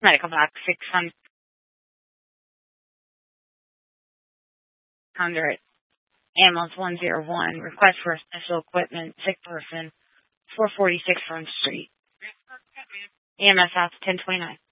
Medical box 600. Ambulance 101. Request for special equipment. Sick person. 446 Front Street. EMS out to 1029.